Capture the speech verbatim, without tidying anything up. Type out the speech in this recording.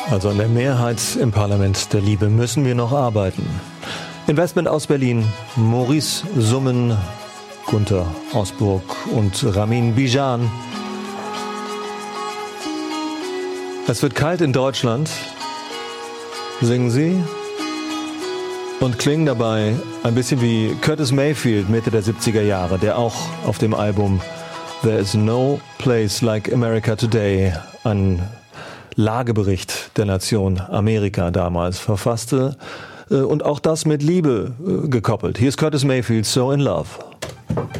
Also an der Mehrheit im Parlament der Liebe müssen wir noch arbeiten. Investment aus Berlin, Maurice Summen, Gunther Osburg und Ramin Bijan. Es wird kalt in Deutschland, singen sie und klingen dabei ein bisschen wie Curtis Mayfield Mitte der siebziger Jahre, der auch auf dem Album There is no place like America today einen Lagebericht der Nation Amerika damals verfasste und auch das mit Liebe gekoppelt. Hier ist Curtis Mayfield, So in Love.